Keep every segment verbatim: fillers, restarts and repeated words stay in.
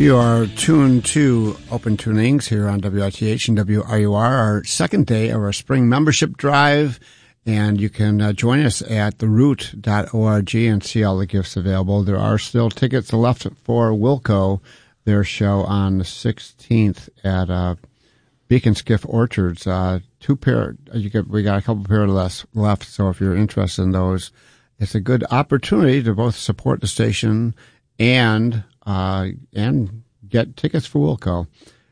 You are tuned to Open Tunings here on W I T H and W R U R, our second day of our spring membership drive. And you can uh, join us at the root dot org and see all the gifts available. There are still tickets left for Wilco, their show on the sixteenth at uh, Beacon Skiff Orchards. Uh, two pair, you get, we got a couple pair less left, so if you're interested in those, it's a good opportunity to both support the station and uh, and get tickets for Wilco.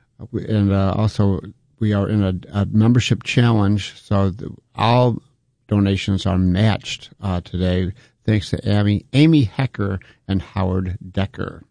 And uh, also, we are in a, a membership challenge, so the, all donations are matched uh, today, thanks to Amy, Amy Hecker and Howard Decker.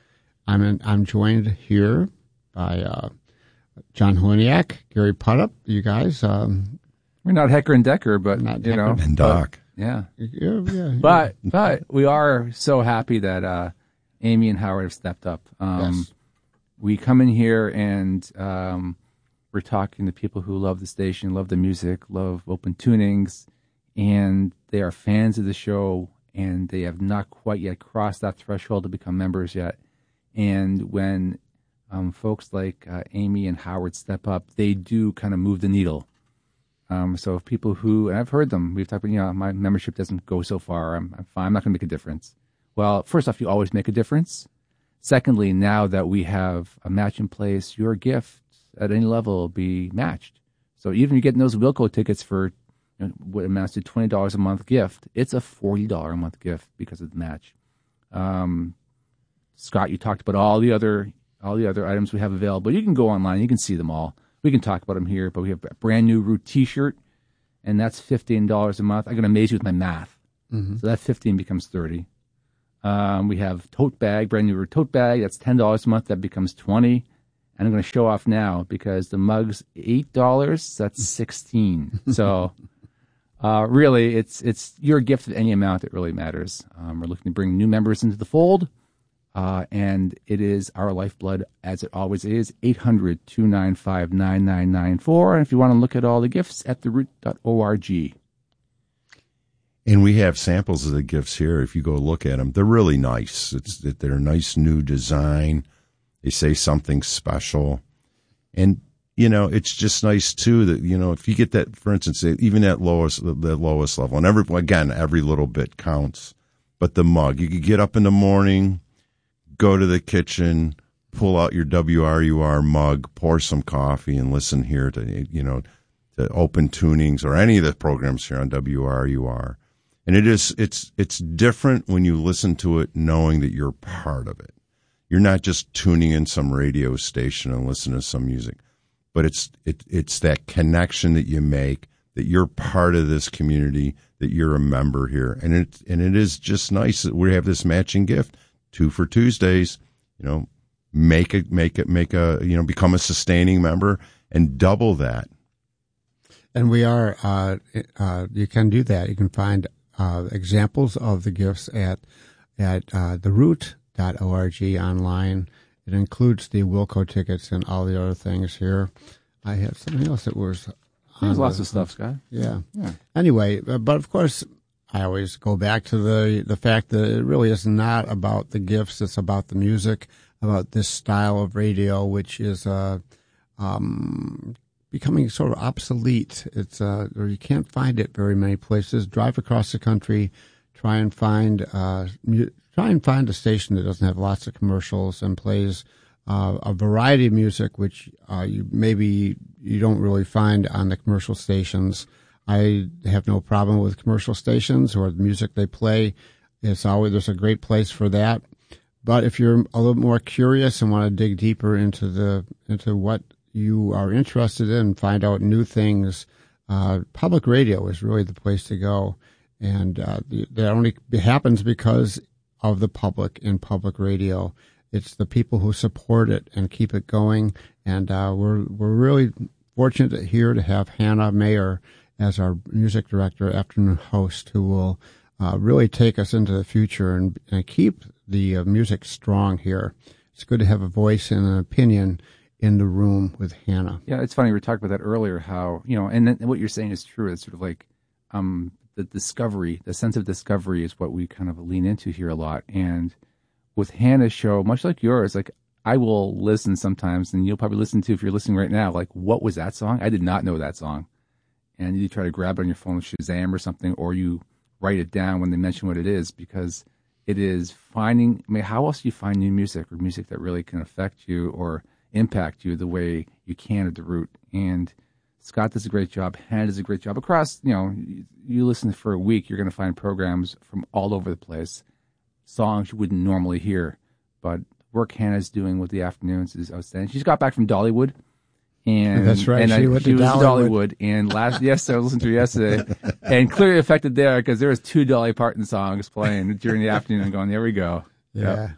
I'm in, I'm joined here by uh, John Honiak, Gary Puttup. You guys, um, we're not Hecker and Decker, but not you Hecker. know, and Doc. But, yeah, yeah, yeah. But but we are so happy that uh, Amy and Howard have stepped up. Um, yes. We come in here and um, we're talking to people who love the station, love the music, love Open Tunings, and they are fans of the show, and they have not quite yet crossed that threshold to become members yet. And when um, folks like uh, Amy and Howard step up, they do kind of move the needle. Um, so if people who, and I've heard them, we've talked about, you know, my membership doesn't go so far, I'm, I'm fine, I'm not going to make a difference. Well, first off, you always make a difference. Secondly, now that we have a match in place, your gift at any level will be matched. So even if you're getting those Wilco tickets for, you know, what amounts to twenty dollars a month gift, it's a forty dollars a month gift because of the match. Um, Scott, you talked about all the other all the other items we have available. You can go online, you can see them all. We can talk about them here, but we have a brand new Root T-shirt, and that's fifteen dollars a month. I'm going to amaze you with my math. Mm-hmm. So that fifteen becomes thirty. Um, we have tote bag, brand new Root tote bag. That's ten dollars a month. That becomes twenty. And I'm going to show off now because the mug's eight dollars. That's sixteen. So uh, really, it's it's your gift at any amount that really matters. Um, we're looking to bring new members into the fold. Uh, and it is our lifeblood, as it always is, eight hundred, two nine five, nine nine nine four. And if you want to look at all the gifts, at the root dot org. And we have samples of the gifts here. If you go look at them, they're really nice. It's They're a nice new design. They say something special. And, you know, it's just nice, too, that, you know, if you get that, for instance, even at lowest, the, the lowest level, and every, again, every little bit counts, but the mug, you could get up in the morning, go to the kitchen, pull out your W R U R mug, pour some coffee, and listen here to, you know, to Open Tunings or any of the programs here on W R U R. And it is, it's, it's different when you listen to it knowing that you're part of it. You're not just tuning in some radio station and listening to some music, but it's, it, it's that connection that you make, that you're part of this community, that you're a member here. And it, and it is just nice that we have this matching gift. Two for Tuesdays, you know, make it, make it, make a, you know, become a sustaining member and double that. And we are, uh, uh, you can do that. You can find uh, examples of the gifts at at uh, the root dot org online. It includes the Wilco tickets and all the other things here. I have something else that was. There's lots the, of stuff, Scott. Yeah. yeah. Anyway, but of course, I always go back to the, the fact that it really is not about the gifts. It's about the music, about this style of radio, which is uh, um, becoming sort of obsolete. It's uh, or you can't find it very many places. Drive across the country, try and find uh, mu- try and find a station that doesn't have lots of commercials and plays uh, a variety of music, which uh, you maybe you don't really find on the commercial stations. I have no problem with commercial stations or the music they play. It's always, there's a great place for that. But if you're a little more curious and want to dig deeper into the, into what you are interested in, find out new things, uh, public radio is really the place to go. And, uh, that only happens because of the public in public radio. It's the people who support it and keep it going. And, uh, we're, we're really fortunate here to have Hannah Mayer as our music director, afternoon host, who will uh, really take us into the future and, and keep the uh, music strong here. It's good to have a voice and an opinion in the room with Hannah. Yeah, it's funny. We were talking about that earlier, how, you know, and then what you're saying is true. It's sort of like um, the discovery, the sense of discovery is what we kind of lean into here a lot. And with Hannah's show, much like yours, like I will listen sometimes, and you'll probably listen to if you're listening right now. Like, what was that song? I did not know that song. And you try to grab it on your phone with Shazam or something, or you write it down when they mention what it is, because it is finding. I mean, how else do you find new music or music that really can affect you or impact you the way you can at The Root? And Scott does a great job. Hannah does a great job. Across, you know, you, you listen for a week, you're going to find programs from all over the place, songs you wouldn't normally hear. But work Hannah's doing with the afternoons is outstanding. She's got back from Dollywood. And that's right. And she, I, went she to was Dollywood. Dollywood. And last, yes, I listened to her yesterday, and clearly affected there because there was two Dolly Parton songs playing during the afternoon. And going, there we go. Yeah. Yep.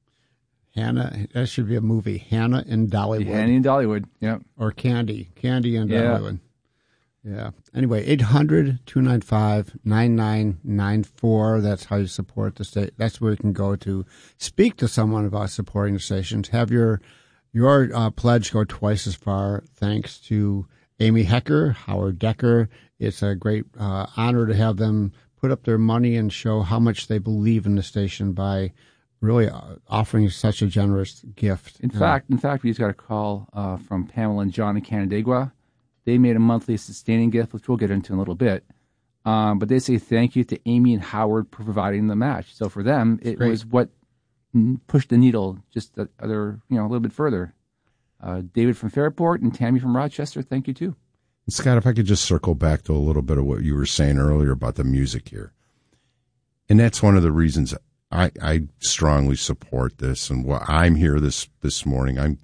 Hannah, that should be a movie. Hannah in Dollywood. Hannah in Dollywood. Yep. Or Candy. Candy in Yeah. Dollywood. Yeah. Anyway, eight hundred, two nine five, nine nine nine four. That's how you support the state. That's where you can go to speak to someone about supporting the stations. Have your your uh, pledge go twice as far. Thanks to Amy Hecker, Howard Decker. It's a great uh, honor to have them put up their money and show how much they believe in the station by really uh, offering such a generous gift. In fact, in fact, we just got a call uh, from Pamela and John in Canandaigua. They made a monthly sustaining gift, which we'll get into in a little bit. Um, but they say thank you to Amy and Howard for providing the match. So for them, it Great. was what pushed the needle just the other, you know, a little bit further. Uh, David from Fairport and Tammy from Rochester, thank you too. And Scott, if I could just circle back to a little bit of what you were saying earlier about the music here. And that's one of the reasons I, I strongly support this and what I'm here this, this morning. I'm,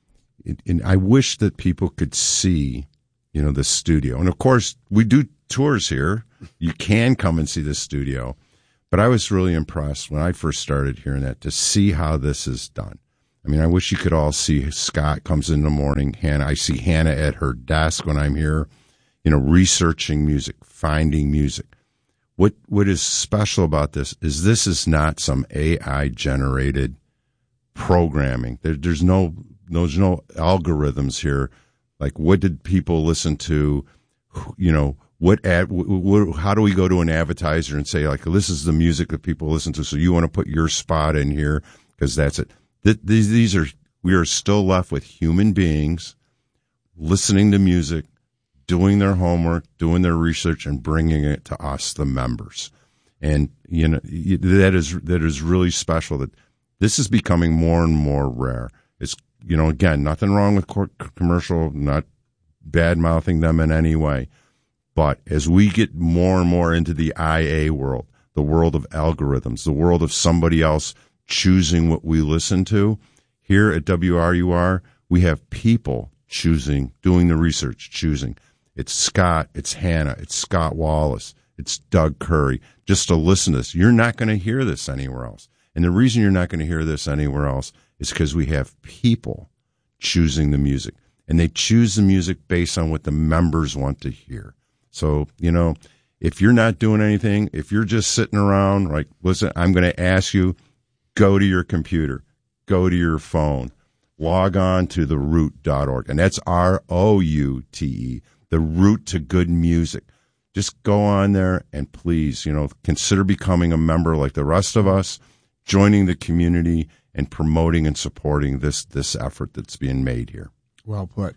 and I wish that people could see, you know, the studio. And of course, we do tours here. You can come and see the studio. But I was really impressed when I first started hearing that to see how this is done. I mean, I wish you could all see Scott comes in the morning. Hannah, I see Hannah at her desk when I'm here, you know, researching music, finding music. What what is special about this is this is not some A I generated programming. There, there's no there's no algorithms here. Like, what did people listen to? You know, what ad? What, how do we go to an advertiser and say, like, this is the music that people listen to, so you want to put your spot in here because that's it. These these are we are still left with human beings listening to music, doing their homework, doing their research, and bringing it to us, the members. And you know that is that is really special. That this is becoming more and more rare. It's you know again nothing wrong with commercial, not bad mouthing them in any way. But as we get more and more into the I A world, the world of algorithms, the world of somebody else choosing what we listen to, here at W R U R, we have people choosing, doing the research, choosing. It's Scott, it's Hannah, it's Scott Wallace, it's Doug Curry. Just to listen to this, you're not going to hear this anywhere else. And the reason you're not going to hear this anywhere else is because we have people choosing the music. And they choose the music based on what the members want to hear. So, you know, if you're not doing anything, if you're just sitting around, like, listen, I'm going to ask you, go to your computer, go to your phone, log on to the root dot org. And that's R O U T E, the root to good music. Just go on there and please, you know, consider becoming a member like the rest of us, joining the community and promoting and supporting this, this effort that's being made here. Well put.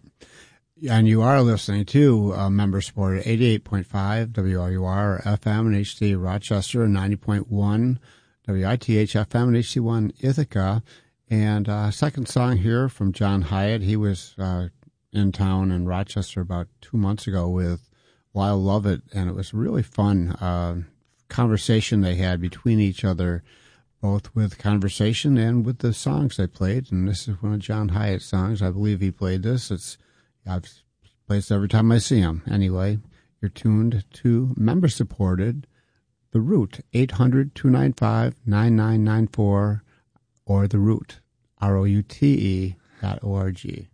And you are listening to uh, member supported eighty-eight point five W R U R F M and H D Rochester, ninety point one W I T H F M and H D one Ithaca. And uh, second song here from John Hyatt. He was uh, in town in Rochester about two months ago with Lyle Lovett, and it was really fun uh, conversation they had between each other, both with conversation and with the songs they played. And this is one of John Hyatt's songs. I believe he played this. It's I've played this every time I see him. Anyway, you're tuned to member-supported The Root, eight hundred, two nine five, nine nine nine four, or The Root, R O U T E dot O R G.